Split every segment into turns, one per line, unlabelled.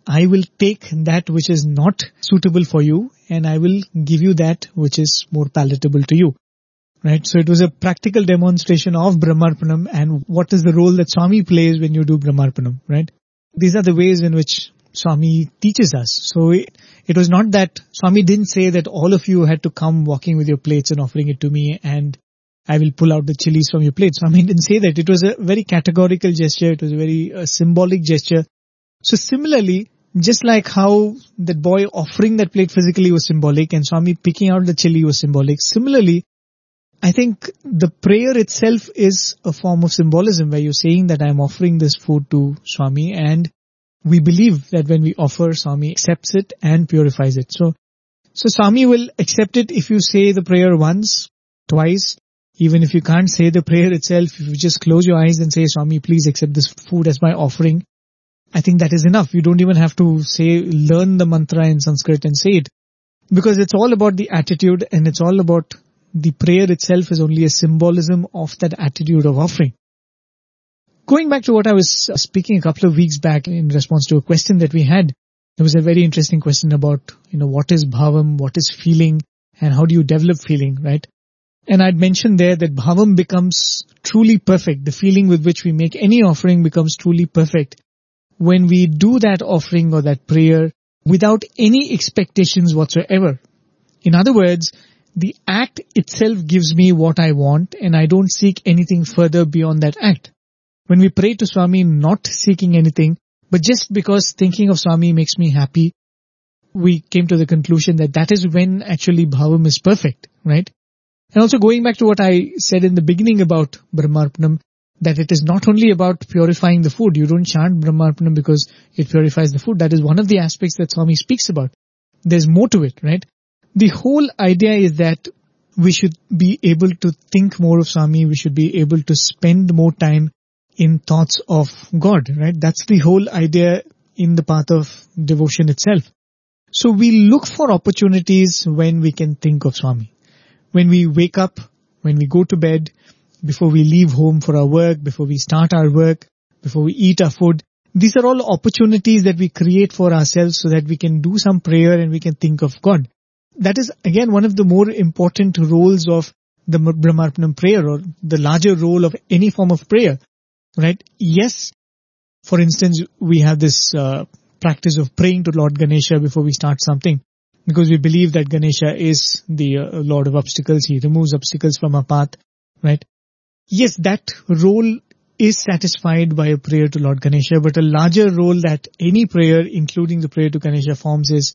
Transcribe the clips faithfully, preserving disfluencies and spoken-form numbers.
I will take that which is not suitable for you and I will give you that which is more palatable to you. Right? So it was a practical demonstration of Brahmarpanam and what is the role that Swami plays when you do Brahmarpanam, right? These are the ways in which Swami teaches us. So it, it was not that Swami didn't say that all of you had to come walking with your plates and offering it to me and I will pull out the chilies from your plate. Swami didn't say that. It was a very categorical gesture. It was a very uh, symbolic gesture. So similarly, just like how that boy offering that plate physically was symbolic and Swami picking out the chili was symbolic, similarly, I think the prayer itself is a form of symbolism where you're saying that I'm offering this food to Swami and we believe that when we offer, Swami accepts it and purifies it. So, so Swami will accept it if you say the prayer once, twice. Even if you can't say the prayer itself, if you just close your eyes and say, Swami, please accept this food as my offering. I think that is enough. You don't even have to say, learn the mantra in Sanskrit and say it. Because it's all about the attitude and it's all about the prayer itself is only a symbolism of that attitude of offering. Going back to what I was speaking a couple of weeks back in response to a question that we had, there was a very interesting question about, you know, what is bhavam, what is feeling, and how do you develop feeling, right? And I'd mentioned there that bhavam becomes truly perfect. The feeling with which we make any offering becomes truly perfect when we do that offering or that prayer without any expectations whatsoever. In other words, the act itself gives me what I want and I don't seek anything further beyond that act. When we pray to Swami, not seeking anything, but just because thinking of Swami makes me happy, we came to the conclusion that that is when actually bhavam is perfect, right? And also going back to what I said in the beginning about Brahmarpanam, that it is not only about purifying the food. You don't chant Brahmarpanam because it purifies the food. That is one of the aspects that Swami speaks about. There's more to it, right? The whole idea is that we should be able to think more of Swami. We should be able to spend more time in thoughts of God, right? That's the whole idea in the path of devotion itself. So we look for opportunities when we can think of Swami. When we wake up, when we go to bed, before we leave home for our work, before we start our work, before we eat our food. These are all opportunities that we create for ourselves so that we can do some prayer and we can think of God. That is again one of the more important roles of the Brahmarpanam prayer or the larger role of any form of prayer, right? Yes, for instance, we have this uh, practice of praying to Lord Ganesha before we start something because we believe that Ganesha is the uh, Lord of obstacles. He removes obstacles from our path, right? Yes, that role is satisfied by a prayer to Lord Ganesha, but a larger role that any prayer, including the prayer to Ganesha, forms is,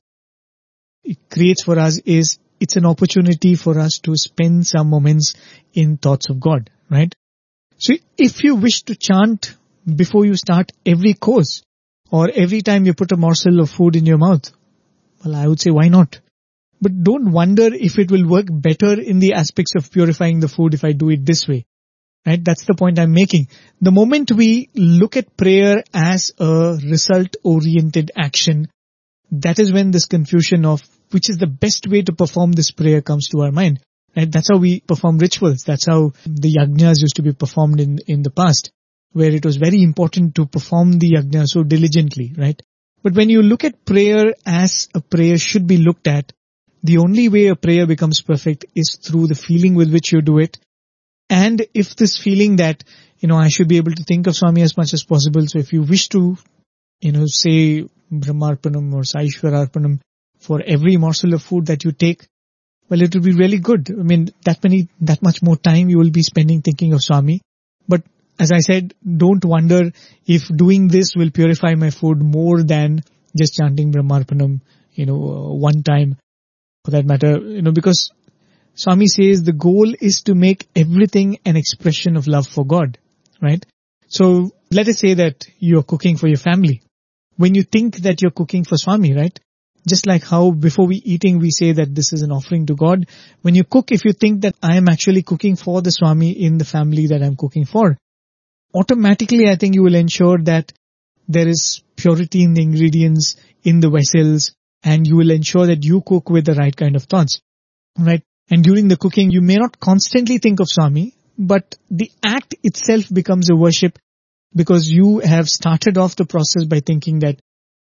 it creates for us is, it's an opportunity for us to spend some moments in thoughts of God, right? So if you wish to chant before you start every course, or every time you put a morsel of food in your mouth, well, I would say why not? But don't wonder if it will work better in the aspects of purifying the food if I do it this way. Right? That's the point I'm making. The moment we look at prayer as a result-oriented action, that is when this confusion of which is the best way to perform this prayer comes to our mind. Right? That's how we perform rituals. That's how the yajnas used to be performed in, in the past, where it was very important to perform the yajna so diligently, right? But when you look at prayer as a prayer should be looked at, the only way a prayer becomes perfect is through the feeling with which you do it. And if this feeling that, you know, I should be able to think of Swami as much as possible. So if you wish to, you know, say Brahmarpanam or Saishwararpanam for every morsel of food that you take, well, it will be really good. I mean, that many, that much more time you will be spending thinking of Swami. But as I said, don't wonder if doing this will purify my food more than just chanting Brahmarpanam, you know, uh, one time for that matter, you know, because Swami says the goal is to make everything an expression of love for God, right? So let us say that you're cooking for your family. When you think that you're cooking for Swami, right? Just like how before we eating we say that this is an offering to God. When you cook, if you think that I am actually cooking for the Swami in the family that I'm cooking for, automatically I think you will ensure that there is purity in the ingredients, in the vessels, and you will ensure that you cook with the right kind of thoughts, right? And during the cooking, you may not constantly think of Swami, but the act itself becomes a worship because you have started off the process by thinking that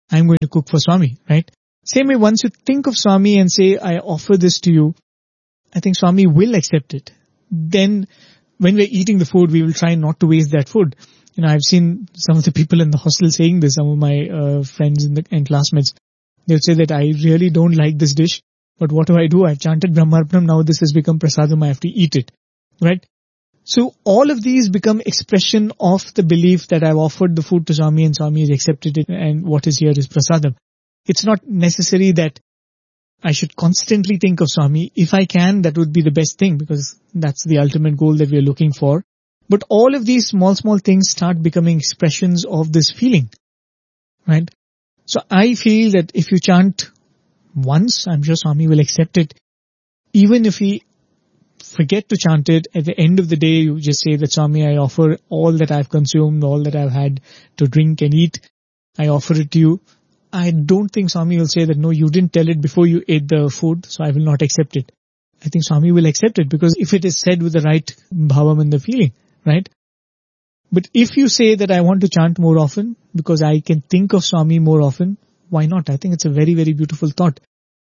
I'm going to cook for Swami, right? Same way, once you think of Swami and say, I offer this to you, I think Swami will accept it. Then when we're eating the food, we will try not to waste that food. You know, I've seen some of the people in the hostel saying this, some of my uh, friends in the, and classmates. They would say that I really don't like this dish, but what do I do? I've chanted Brahmarpanam, now this has become prasadam, I have to eat it, right? So all of these become expression of the belief that I've offered the food to Swami and Swami has accepted it, and what is here is prasadam. It's not necessary that I should constantly think of Swami. If I can, that would be the best thing, because that's the ultimate goal that we are looking for. But all of these small, small things start becoming expressions of this feeling, right? So I feel that if you chant once, I'm sure Swami will accept it. Even if we forget to chant it, at the end of the day, you just say that, Swami, I offer all that I've consumed, all that I've had to drink and eat. I offer it to you. I don't think Swami will say that, no, you didn't tell it before you ate the food, so I will not accept it. I think Swami will accept it, because if it is said with the right bhavam and the feeling, right? But if you say that I want to chant more often, because I can think of Swami more often, why not? I think it's a very, very beautiful thought.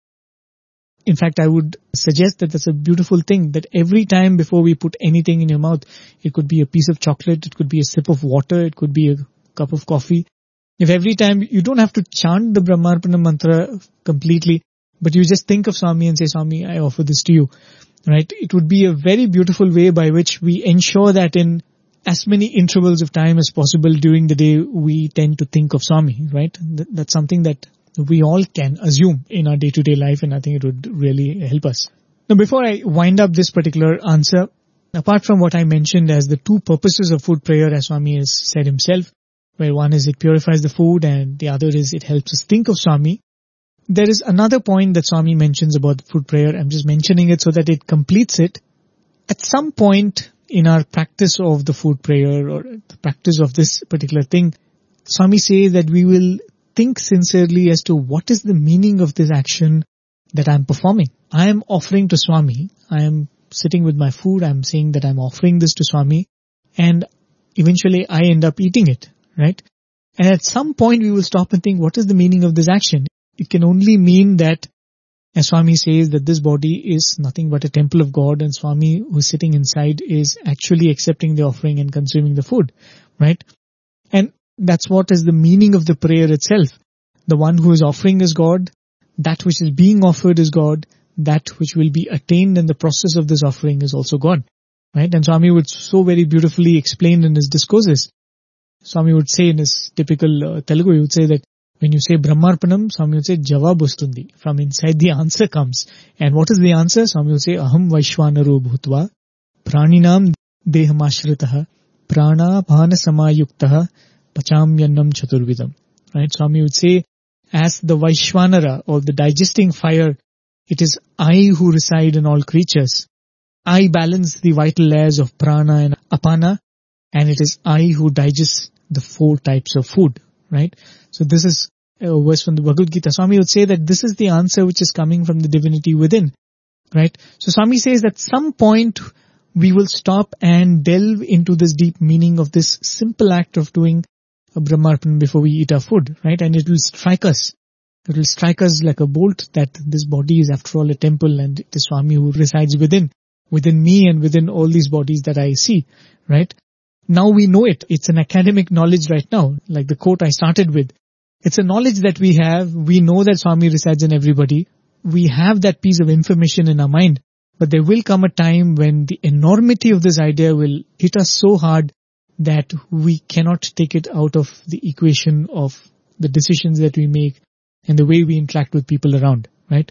In fact, I would suggest that that's a beautiful thing, that every time before we put anything in your mouth, it could be a piece of chocolate, it could be a sip of water, it could be a cup of coffee. If every time, you don't have to chant the Brahmarpana mantra completely, but you just think of Swami and say, Swami, I offer this to you, right? It would be a very beautiful way by which we ensure that in as many intervals of time as possible during the day, we tend to think of Swami, right? That's something that we all can assume in our day-to-day life, and I think it would really help us. Now, before I wind up this particular answer, apart from what I mentioned as the two purposes of food prayer, as Swami has said himself, where one is it purifies the food and the other is it helps us think of Swami, there is another point that Swami mentions about the food prayer. I'm just mentioning it so that it completes it. At some point in our practice of the food prayer or the practice of this particular thing, Swami says that we will think sincerely as to what is the meaning of this action that I'm performing. I am offering to Swami. I am sitting with my food. I'm saying that I'm offering this to Swami, and eventually I end up eating it, right? And at some point we will stop and think, what is the meaning of this action? It can only mean that, as Swami says, that this body is nothing but a temple of God, and Swami who's sitting inside is actually accepting the offering and consuming the food, right? And that's what is the meaning of the prayer itself. The one who is offering is God, that which is being offered is God, that which will be attained in the process of this offering is also God, right? And Swami would so very beautifully explain in his discourses. Swami would say in his typical uh, Telugu, he would say that when you say Brahmarpanam, Swami would say Jawab Ustundi. From inside the answer comes. And what is the answer? Swami would say Aham Vaishwanaro Bhutva Praninam Dehamashritah Prana Bhana Samayuktaha Pachamyannam Chaturvidam. Right? Swami would say, as the Vaishwanara or the digesting fire, it is I who reside in all creatures. I balance the vital layers of prana and apana, and it is I who digests the four types of food. Right? So this is a verse from the Bhagavad Gita. Swami would say that this is the answer which is coming from the divinity within. Right? So Swami says that at some point we will stop and delve into this deep meaning of this simple act of doing a Brahmarpan before we eat our food. Right? And it will strike us. It will strike us like a bolt that this body is after all a temple, and it is Swami who resides within, within me and within all these bodies that I see. Right? Now we know it. It's an academic knowledge right now, like the quote I started with. It's a knowledge that we have. We know that Swami resides in everybody. We have that piece of information in our mind. But there will come a time when the enormity of this idea will hit us so hard that we cannot take it out of the equation of the decisions that we make and the way we interact with people around, right?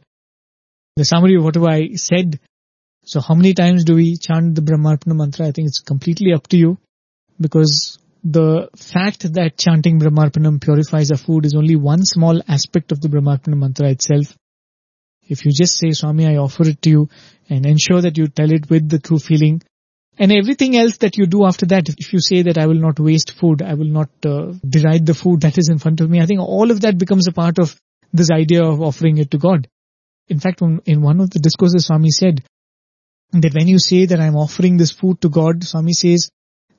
The summary of whatever I said. So how many times do we chant the Brahmarpana mantra? I think it's completely up to you. Because the fact that chanting Brahmarpanam purifies our food is only one small aspect of the Brahmarpana mantra itself. If you just say, Swami, I offer it to you, and ensure that you tell it with the true feeling, and everything else that you do after that, if you say that I will not waste food, I will not uh, deride the food that is in front of me, I think all of that becomes a part of this idea of offering it to God. In fact, in one of the discourses, Swami said that when you say that I'm offering this food to God, Swami says,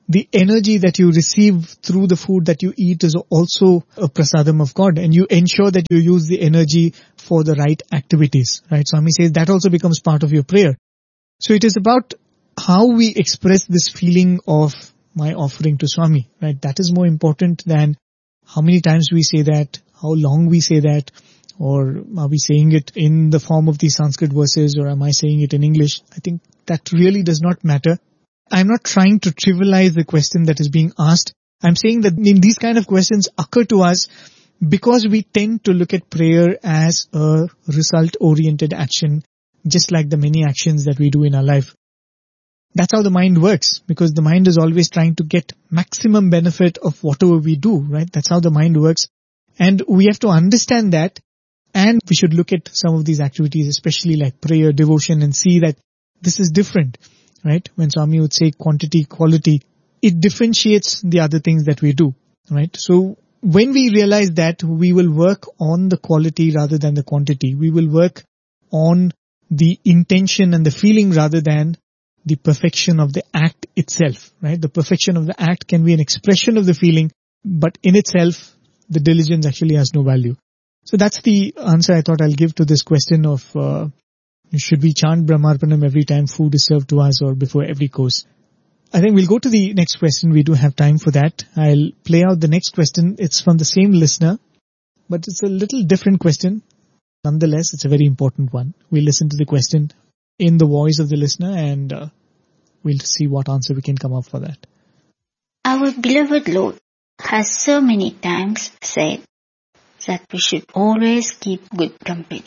the energy that you receive through the food that you eat is also a prasadam of God, and you ensure that you use the energy for the right activities, right? Swami says that also becomes part of your prayer. So it is about how we express this feeling of my offering to Swami, right? That is more important than how many times we say that, how long we say that, or are we saying it in the form of these Sanskrit verses, or am I saying it in English? I think that really does not matter. I'm not trying to trivialize the question that is being asked. I'm saying that in these kind of questions occur to us because we tend to look at prayer as a result-oriented action, just like the many actions that we do in our life. That's how the mind works, because the mind is always trying to get maximum benefit of whatever we do, right? That's how the mind works. And we have to understand that, and we should look at some of these activities, especially like prayer, devotion, and see that this is different. Right? When Swami would say quantity, quality, it differentiates the other things that we do, right? So when we realize that, we will work on the quality rather than the quantity. We will work on the intention and the feeling rather than the perfection of the act itself, right? The perfection of the act can be an expression of the feeling, but in itself, the diligence actually has no value. So that's the answer I thought I'll give to this question of uh, should we chant Brahmarpanam every time food is served to us or before every course? I think we'll go to the next question. We do have time for that. I'll play out the next question. It's from the same listener, but it's a little different question. Nonetheless, it's a very important one. We'll listen to the question in the voice of the listener, and uh, we'll see what answer we can come up for that.
Our beloved Lord has so many times said that we should always keep good company,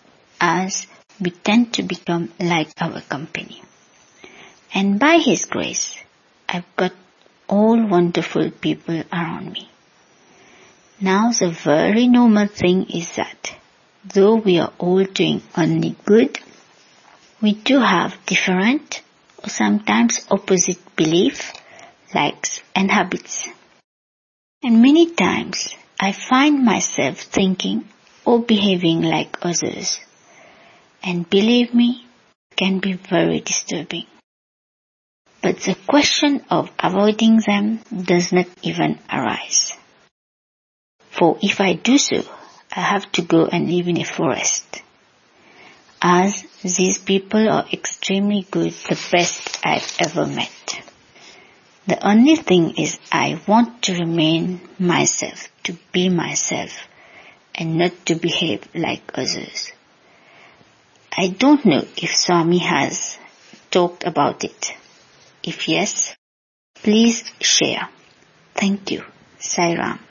as we tend to become like our company. And by His grace, I've got all wonderful people around me. Now the very normal thing is that, though we are all doing only good, we do have different or sometimes opposite belief, likes and habits. And many times I find myself thinking or behaving like others. And believe me, can be very disturbing. But the question of avoiding them does not even arise. For if I do so, I have to go and live in a forest, as these people are extremely good, the best I've ever met. The only thing is I want to remain myself, to be myself, and not to behave like others. I don't know if Swami has talked about it. If yes, please share. Thank you. Sai Ram.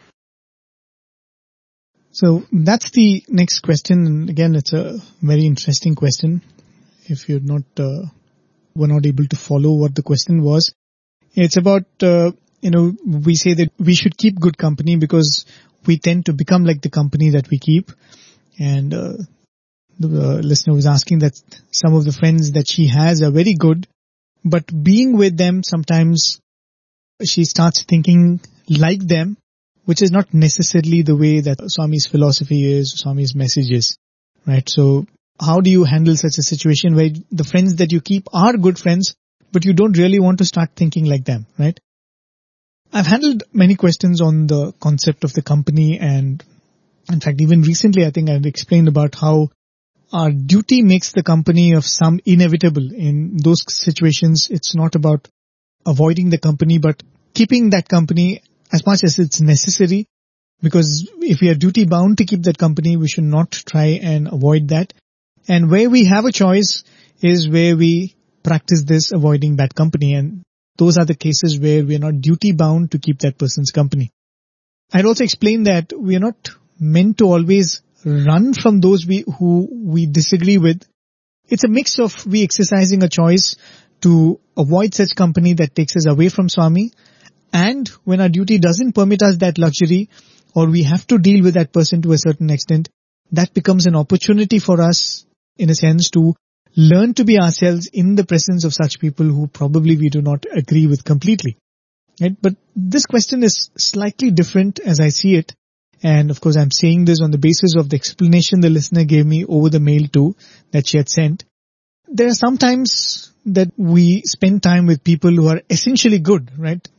So that's the next question, and again, it's a very interesting question. If you're not, uh, were not able to follow what the question was, it's about, uh, you know, we say that we should keep good company because we tend to become like the company that we keep. And uh, the uh, listener was asking that some of the friends that she has are very good, but being with them, sometimes she starts thinking like them, which is not necessarily the way that Swami's philosophy is, Swami's message is, right? So how do you handle such a situation where the friends that you keep are good friends, but you don't really want to start thinking like them, right? I've handled many questions on the concept of the company, and in fact, even recently, I think I've explained about how our duty makes the company of some inevitable. In those situations, it's not about avoiding the company, but keeping that company as much as it's necessary, because if we are duty bound to keep that company, we should not try and avoid that. And where we have a choice is where we practice this avoiding bad company, and those are the cases where we are not duty bound to keep that person's company. I'd also explained that we are not meant to always run from those we, who we disagree with. It's a mix of we exercising a choice to avoid such company that takes us away from Swami, and when our duty doesn't permit us that luxury, or we have to deal with that person to a certain extent, that becomes an opportunity for us, in a sense, to learn to be ourselves in the presence of such people who probably we do not agree with completely. Right? But this question is slightly different as I see it. And of course, I'm saying this on the basis of the explanation the listener gave me over the mail too, that she had sent. There are some times that we spend time with people who are essentially good, right?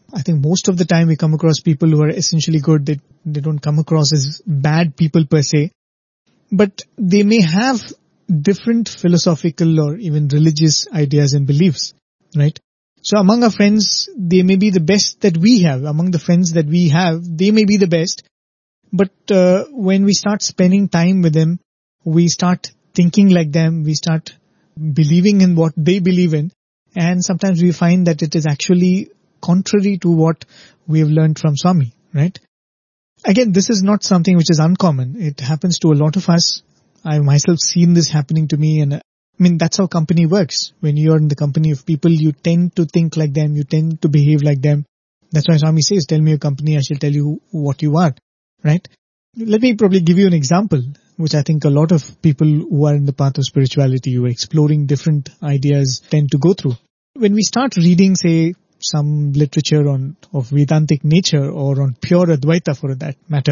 I think most of the time we come across people who are essentially good. They, they don't come across as bad people per se, but they may have different philosophical or even religious ideas and beliefs, right? So among our friends, they may be the best that we have. Among the friends that we have, they may be the best. But uh, when we start spending time with them, we start thinking like them, we start believing in what they believe in, and sometimes we find that it is actually contrary to what we have learned from Swami, right? Again, this is not something which is uncommon. It happens to a lot of us. I've myself seen this happening to me, and I mean, that's how company works. When you're in the company of people, you tend to think like them, you tend to behave like them. That's why Swami says, tell me your company, I shall tell you what you are, right? Let me probably give you an example, which I think a lot of people who are in the path of spirituality, who are exploring different ideas, tend to go through. When we start reading, say, some literature on of Vedantic nature or on pure Advaita for that matter,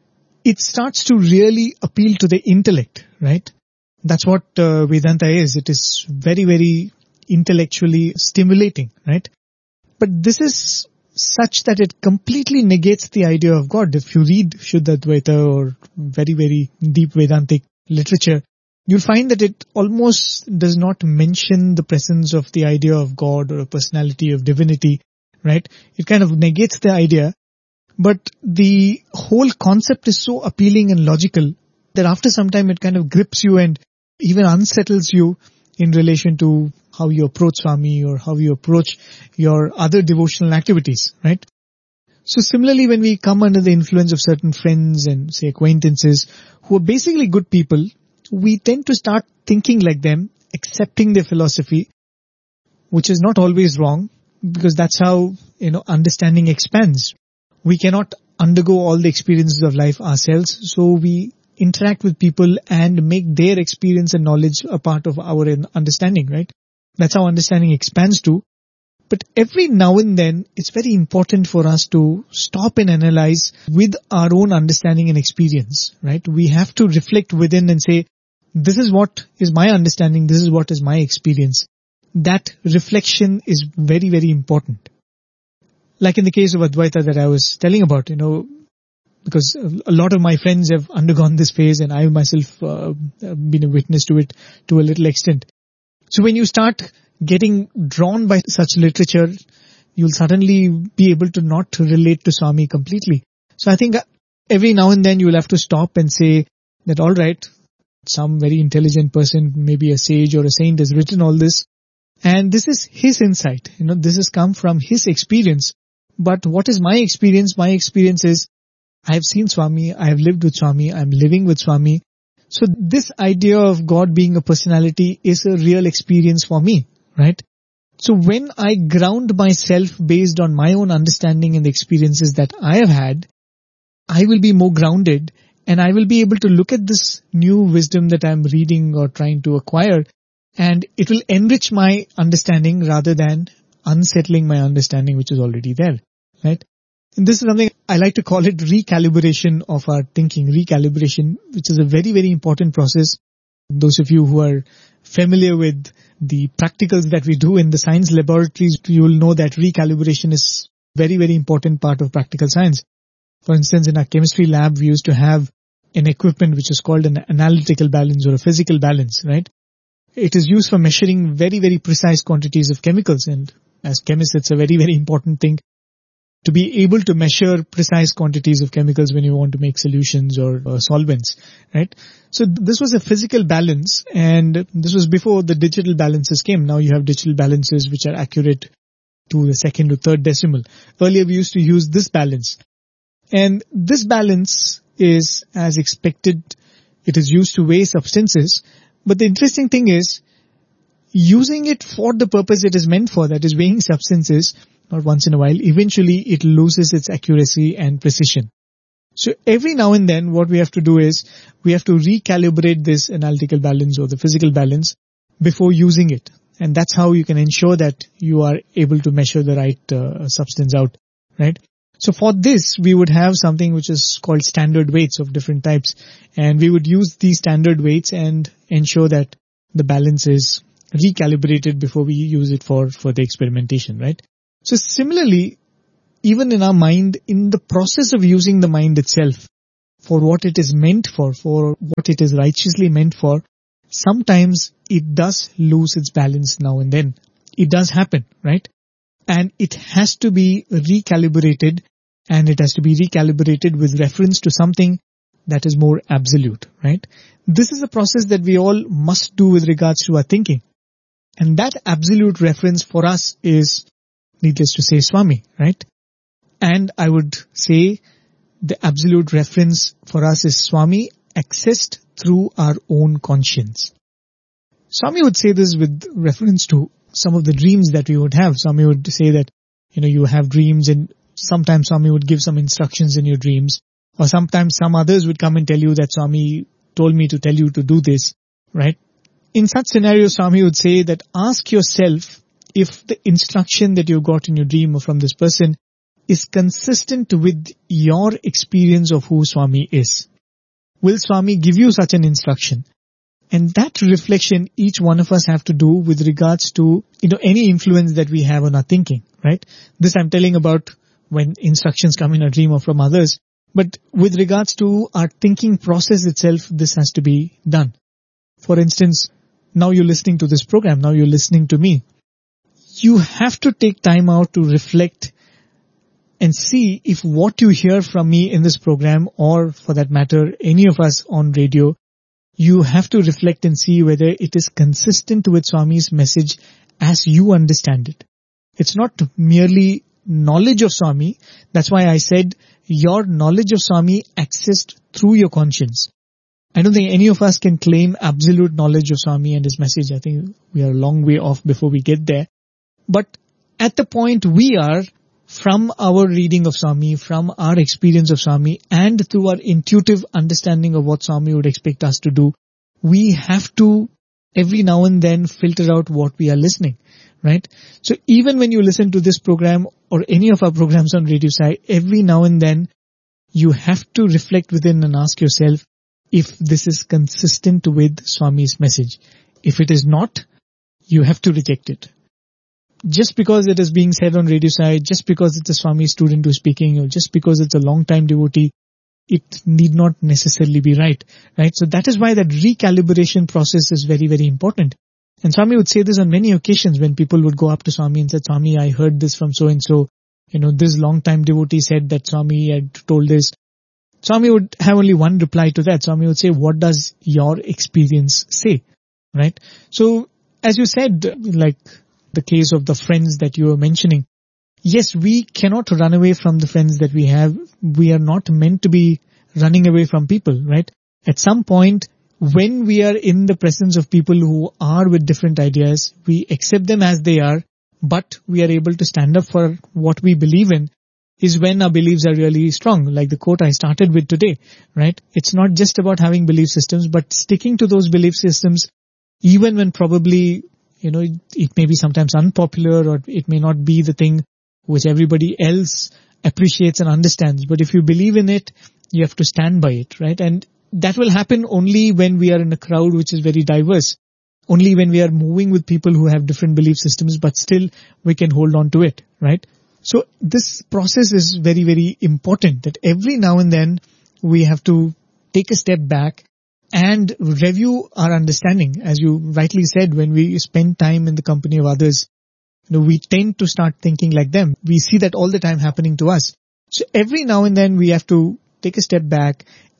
it starts to really appeal to the intellect, right? That's what uh, Vedanta is. It is very, very intellectually stimulating, right? But this is such that it completely negates the idea of God. If you read Shuddha Advaita or very, very deep Vedantic literature, you'll find that it almost does not mention the presence of the idea of God or a personality of divinity, right? It kind of negates the idea. But the whole concept is so appealing and logical that after some time it kind of grips you and even unsettles you in relation to how you approach Swami or how you approach your other devotional activities, right? So similarly, when we come under the influence of certain friends and, say, acquaintances who are basically good people, we tend to start thinking like them, accepting their philosophy, which is not always wrong, because that's how, you know, understanding expands. We cannot undergo all the experiences of life ourselves, so we interact with people and make their experience and knowledge a part of our understanding, right? That's how understanding expands too. But every now and then, it's very important for us to stop and analyze with our own understanding and experience, right? We have to reflect within and say, this is what is my understanding, this is what is my experience. That reflection is very, very important. Like in the case of Advaita that I was telling about, you know, because a lot of my friends have undergone this phase and I myself uh, have been a witness to it to a little extent. So when you start getting drawn by such literature, you'll suddenly be able to not relate to Swami completely. So I think every now and then you'll have to stop and say that, all right, some very intelligent person, maybe a sage or a saint, has written all this, and this is his insight. You know, this has come from his experience. But what is my experience? My experience is I have seen Swami, I have lived with Swami, I am living with Swami. So this idea of God being a personality is a real experience for me, right? So when I ground myself based on my own understanding and the experiences that I have had, I will be more grounded and I will be able to look at this new wisdom that I am reading or trying to acquire, and it will enrich my understanding rather than unsettling my understanding which is already there, right? And this is something I like to call it recalibration of our thinking, recalibration, which is a very, very important process. Those of you who are familiar with the practicals that we do in the science laboratories, you will know that recalibration is a very, very important part of practical science. For instance, in our chemistry lab, we used to have an equipment which is called an analytical balance or a physical balance, right? It is used for measuring very, very precise quantities of chemicals, and as chemists, it's a very, very important thing to be able to measure precise quantities of chemicals when you want to make solutions or uh, solvents, right? So this was a physical balance, and this was before the digital balances came. Now you have digital balances which are accurate to the second or third decimal. Earlier we used to use this balance. And this balance is, as expected, it is used to weigh substances. But the interesting thing is, using it for the purpose it is meant for, that is weighing substances, not once in a while, eventually it loses its accuracy and precision. So every now and then what we have to do is, we have to recalibrate this analytical balance or the physical balance before using it. And that's how you can ensure that you are able to measure the right uh, substance out, right? So for this, we would have something which is called standard weights of different types. And we would use these standard weights and ensure that the balance is recalibrated before we use it for, for the experimentation, right? So similarly, even in our mind, in the process of using the mind itself for what it is meant for, for what it is righteously meant for, sometimes it does lose its balance now and then. It does happen, right? And it has to be recalibrated, and it has to be recalibrated with reference to something that is more absolute, right? This is a process that we all must do with regards to our thinking. And that absolute reference for us is, needless to say, Swami, right? And I would say the absolute reference for us is Swami accessed through our own conscience. Swami would say this with reference to some of the dreams that we would have. Swami would say that, you know, you have dreams, and sometimes Swami would give some instructions in your dreams, or sometimes some others would come and tell you that Swami told me to tell you to do this, right? In such scenarios, Swami would say that ask yourself if the instruction that you got in your dream or from this person is consistent with your experience of who Swami is. Will Swami give you such an instruction? And that reflection each one of us have to do with regards to, you know, any influence that we have on our thinking, right? This I'm telling about when instructions come in a dream or from others. But with regards to our thinking process itself, this has to be done. For instance, now you're listening to this program, now you're listening to me. You have to take time out to reflect and see if what you hear from me in this program, or for that matter, any of us on radio, you have to reflect and see whether it is consistent with Swami's message as you understand it. It's not merely knowledge of Swami. That's why I said your knowledge of Swami accessed through your conscience. I don't think any of us can claim absolute knowledge of Swami and his message. I think we are a long way off before we get there. But at the point we are, from our reading of Swami, from our experience of Swami, and through our intuitive understanding of what Swami would expect us to do, we have to every now and then filter out what we are listening, right? So even when you listen to this program or any of our programs on Radio Sai, every now and then you have to reflect within and ask yourself if this is consistent with Swami's message. If it is not, you have to reject it. Just because it is being said on Radio Sai, just because it's a Swami student who's speaking, or just because it's a long-time devotee, it need not necessarily be right, right? So that is why that recalibration process is very, very important. And Swami would say this on many occasions when people would go up to Swami and say, Swami, I heard this from so-and-so. You know, this long-time devotee said that Swami had told this. Swami would have only one reply to that. Swami would say, what does your experience say, right? So as you said, like the case of the friends that you were mentioning, yes, we cannot run away from the friends that we have. We are not meant to be running away from people, right? At some point, when we are in the presence of people who are with different ideas, we accept them as they are, but we are able to stand up for what we believe in, is when our beliefs are really strong. Like the quote I started with today, right? It's not just about having belief systems, but sticking to those belief systems, even when probably, you know, it, it may be sometimes unpopular, or it may not be the thing which everybody else appreciates and understands. But if you believe in it, you have to stand by it, right? And that will happen only when we are in a crowd which is very diverse. Only when we are moving with people who have different belief systems, but still we can hold on to it, right? So this process is very, very important, that every now and then we have to take a step back and review our understanding. As you rightly said, when we spend time in the company of others, you know, we tend to start thinking like them. We see that all the time happening to us. So every now and then we have to take a step back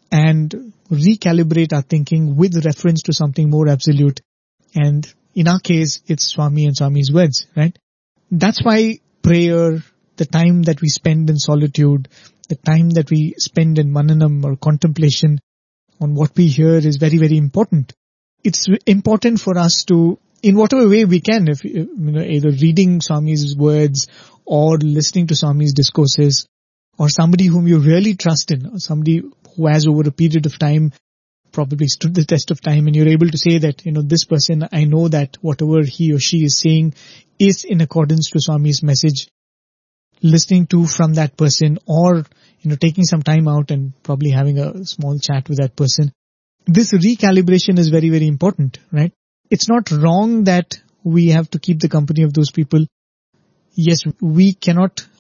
and recalibrate our thinking with reference to something more absolute. And in our case, it's Swami and Swami's words, right? That's why prayer, the time that we spend in solitude, the time that we spend in mananam or contemplation on what we hear is very, very important. It's important for us to, in whatever way we can, if you know, either reading Swami's words or listening to Swami's discourses, or somebody whom you really trust in, or somebody who has over a period of time probably stood the test of time, and you're able to say that, you know, this person, I know that whatever he or she is saying is in accordance to Swami's message. Listening to from that person, or, you know, taking some time out and probably having a small chat with that person. This recalibration is very, very important, right? It's not wrong that we have to keep the company of those people. Yes, we cannot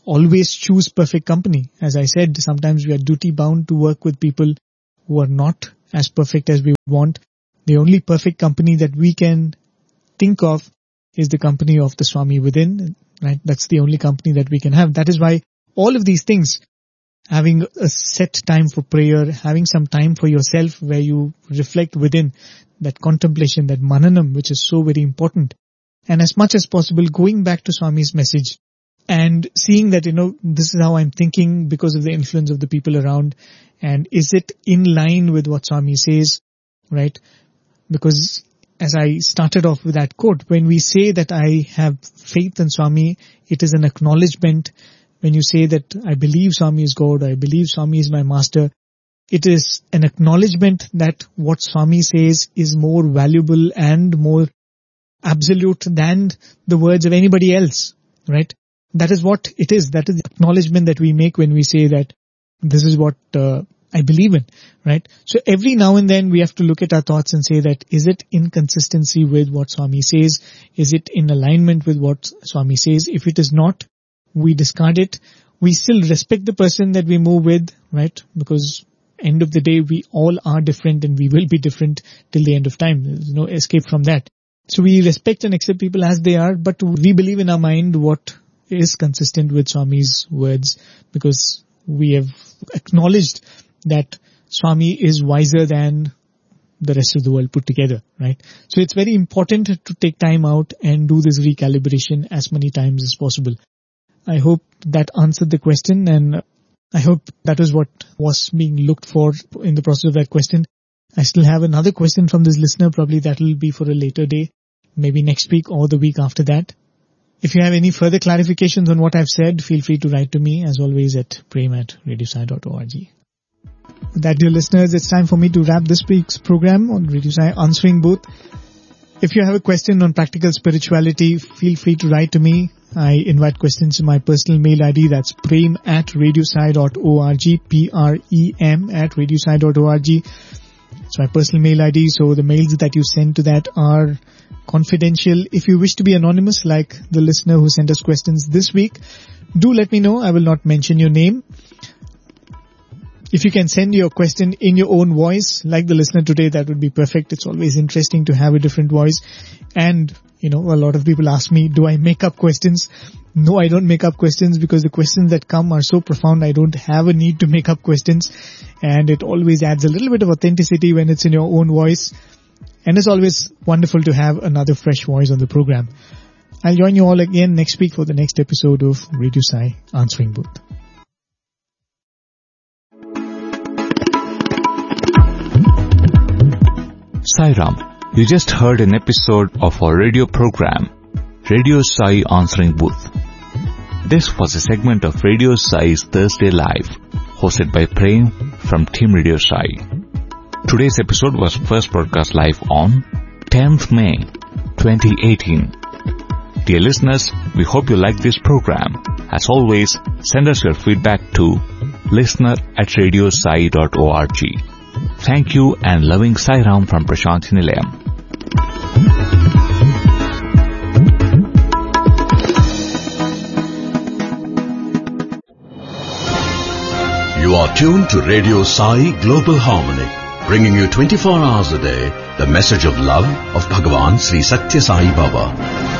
always choose perfect company. As I said, sometimes we are duty bound to work with people who are not as perfect as we want. The only perfect company that we can think of is the company of the Swami within, right? That's the only company that we can have. That is why all of these things, having a set time for prayer, having some time for yourself where you reflect within, that contemplation, that mananam, which is so very important. And as much as possible, going back to Swami's message and seeing that, you know, this is how I'm thinking because of the influence of the people around. And is it in line with what Swami says, right? Because as I started off with that quote, when we say that I have faith in Swami, it is an acknowledgement. When you say that I believe Swami is God, I believe Swami is my master, it is an acknowledgement that what Swami says is more valuable and more absolute than the words of anybody else, right? That is what it is. That is the acknowledgement that we make when we say that this is what uh, I believe in, right? So every now and then we have to look at our thoughts and say that, is it in consistency with what Swami says? Is it in alignment with what Swami says? If it is not, we discard it. We still respect the person that we move with, right? Because end of the day, we all are different and we will be different till the end of time. There's no escape from that. So we respect and accept people as they are, but we believe in our mind what is consistent with Swami's words, because we have acknowledged that Swami is wiser than the rest of the world put together, right? So it's very important to take time out and do this recalibration as many times as possible. I hope that answered the question, and I hope that is what was being looked for in the process of that question. I still have another question from this listener. Probably that will be for a later day, maybe next week or the week after that. If you have any further clarifications on what I've said, feel free to write to me, as always, at prem at radio sai dot org. With that, dear listeners, it's time for me to wrap this week's program on Radio Sai Answering Booth. If you have a question on practical spirituality, feel free to write to me. I invite questions to my personal mail I D. That's prem at radio sai dot org, P R E M at radio sai dot org. It's my personal mail I D, so the mails that you send to that are confidential. If you wish to be anonymous, like the listener who sent us questions this week, do let me know. I will not mention your name. If you can send your question in your own voice, like the listener today, that would be perfect. It's always interesting to have a different voice. And, you know, a lot of people ask me, do I make up questions? No, I don't make up questions, because the questions that come are so profound. I don't have a need to make up questions. And it always adds a little bit of authenticity when it's in your own voice. And it's always wonderful to have another fresh voice on the program. I'll join you all again next week for the next episode of Radio Sai Answering Booth.
Sai Ram, you just heard an episode of our radio program, Radio Sai Answering Booth. This was a segment of Radio Sai's Thursday Live, hosted by Prem from Team Radio Sai. Today's episode was first broadcast live on tenth May twenty eighteen. Dear listeners, we hope you like this program. As always, send us your feedback to listener at radio sai dot org. Thank you, and loving Sai Ram from Prashanthi Nilayam.
You are tuned to Radio Sai Global Harmony, bringing you twenty-four hours a day the message of love of Bhagavan Sri Satya Sai Baba.